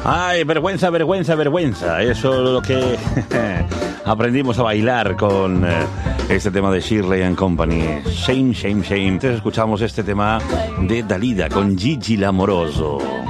Ay, vergüenza, vergüenza, vergüenza. Eso es lo que aprendimos a bailar con este tema de Shirley and Company. Shame, shame, shame. Entonces escuchamos este tema de Dalida con Gigi L'Amoroso.